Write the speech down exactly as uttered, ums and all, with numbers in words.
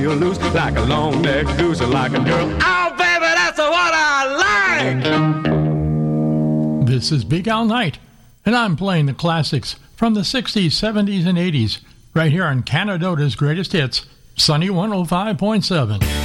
You loose like a long neck goose, like a girl. Oh, baby, that's what I like. This is Big Al Knight, and I'm playing the classics from the sixties, seventies, and eighties, right here on Canadota's Greatest Hits, Sunny one oh five point seven.